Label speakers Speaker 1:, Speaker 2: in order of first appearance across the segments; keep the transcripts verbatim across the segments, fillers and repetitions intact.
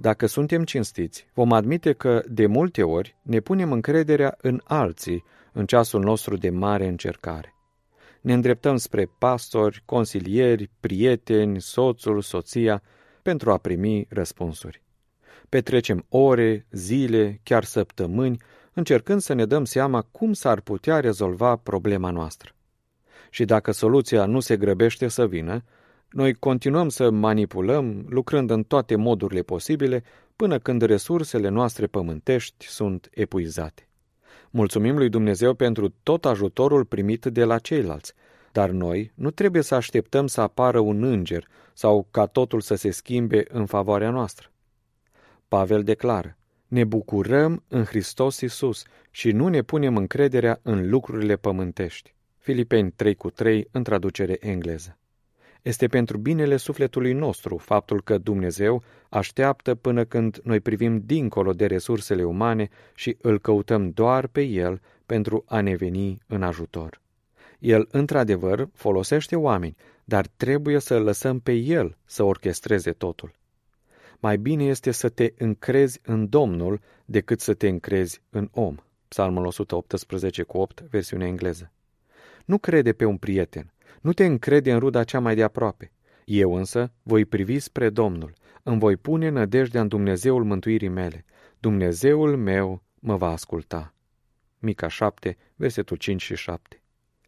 Speaker 1: Dacă suntem cinstiți, vom admite că, de multe ori, ne punem încrederea în alții în ceasul nostru de mare încercare. Ne îndreptăm spre pastori, consilieri, prieteni, soțul, soția, pentru a primi răspunsuri. Petrecem ore, zile, chiar săptămâni, încercând să ne dăm seama cum s-ar putea rezolva problema noastră. Și dacă soluția nu se grăbește să vină, noi continuăm să manipulăm, lucrând în toate modurile posibile, până când resursele noastre pământești sunt epuizate. Mulțumim lui Dumnezeu pentru tot ajutorul primit de la ceilalți, dar noi nu trebuie să așteptăm să apară un înger sau ca totul să se schimbe în favoarea noastră. Pavel declară: ne bucurăm în Hristos Iisus și nu ne punem încrederea în lucrurile pământești. Filipeni trei cu trei, în traducere engleză. Este pentru binele sufletului nostru faptul că Dumnezeu așteaptă până când noi privim dincolo de resursele umane și îl căutăm doar pe El pentru a ne veni în ajutor. El, într-adevăr, folosește oameni, dar trebuie să lăsăm pe El să orchestreze totul. Mai bine este să te încrezi în Domnul decât să te încrezi în om. Psalmul o sută optsprezece cu opt, versiunea engleză. Nu crede pe un prieten, nu te încrede în ruda cea mai de aproape. Eu însă voi privi spre Domnul, îmi voi pune nădejdea în Dumnezeul mântuirii mele. Dumnezeul meu mă va asculta. Mica șapte, versetul cinci și șapte.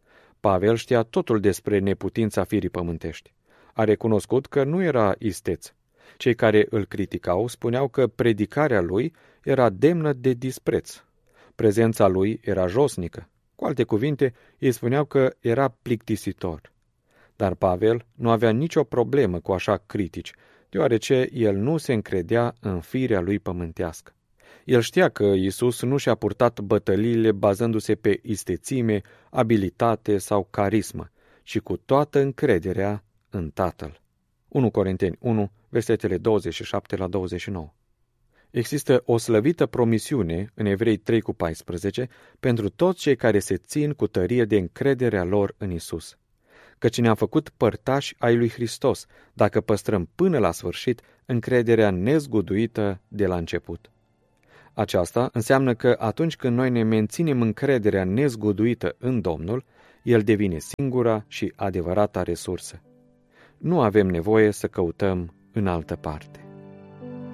Speaker 1: Pavel știa totul despre neputința firii pământești. A recunoscut că nu era isteț. Cei care îl criticau spuneau că predicarea lui era demnă de dispreț. Prezența lui era josnică. Cu alte cuvinte, ei spuneau că era plictisitor. Dar Pavel nu avea nicio problemă cu așa critici, deoarece el nu se încredea în firea lui pământească. El știa că Iisus nu și-a purtat bătăliile bazându-se pe istețime, abilitate sau carismă, ci cu toată încrederea în Tatăl. unu Corinteni unu, versetele douăzeci și șapte la douăzeci și nouă. Există o slăvită promisiune în Evrei trei cu paisprezece pentru toți cei care se țin cu tărie de încrederea lor în Isus. Căci ne-am făcut părtași ai lui Hristos, dacă păstrăm până la sfârșit încrederea nezguduită de la început. Aceasta înseamnă că atunci când noi ne menținem încrederea nezguduită în Domnul, El devine singura și adevărata resursă. Nu avem nevoie să căutăm în altă parte.